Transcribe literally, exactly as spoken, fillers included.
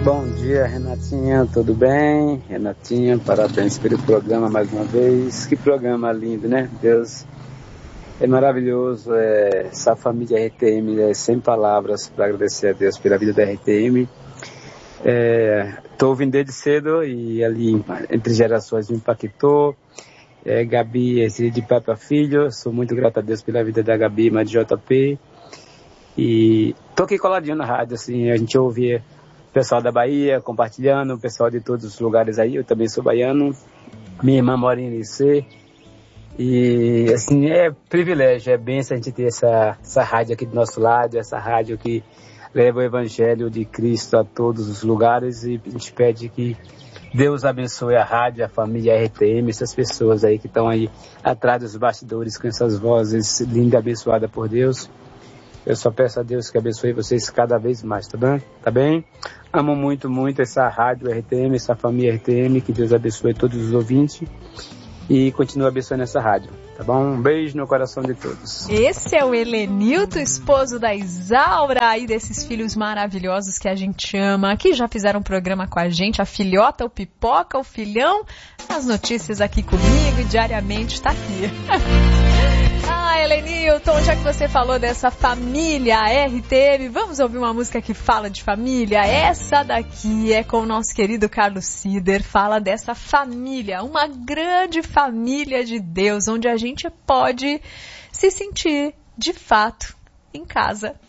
Bom dia, Renatinha, tudo bem? Renatinha, parabéns pelo programa mais uma vez. Que programa lindo, né? Deus é maravilhoso. É, essa família R T M é sem palavras para agradecer a Deus pela vida da R T M. Estou é, ouvindo desde cedo e ali entre gerações me impactou. É, Gabi, esse de pai para filho. Sou muito grato a Deus pela vida da Gabi, mas de J P. E tô aqui coladinho na rádio, assim, a gente ouvia o pessoal da Bahia compartilhando, o pessoal de todos os lugares aí. Eu também sou baiano, minha irmã mora em Licê. E, assim, é privilégio, é bênção a gente ter essa, essa rádio aqui do nosso lado, essa rádio que leva o Evangelho de Cristo a todos os lugares, e a gente pede que Deus abençoe a rádio, a família R T M, essas pessoas aí que estão aí atrás dos bastidores com essas vozes lindas e abençoadas por Deus. Eu só peço a Deus que abençoe vocês cada vez mais, tá bem? Tá bem? Amo muito, muito essa rádio R T M, essa família R T M, que Deus abençoe todos os ouvintes e continue abençoando essa rádio, tá bom? Um beijo no coração de todos. Esse é o Helenilton, esposo da Isaura, aí desses filhos maravilhosos que a gente ama, que já fizeram um programa com a gente, a filhota, o Pipoca, o filhão, as notícias aqui comigo e diariamente tá aqui. Ah, Helenilton, já que você falou dessa família R T M, vamos ouvir uma música que fala de família? Essa daqui é com o nosso querido Carlos Sider, fala dessa família, uma grande família de Deus, onde a gente pode se sentir, de fato, em casa.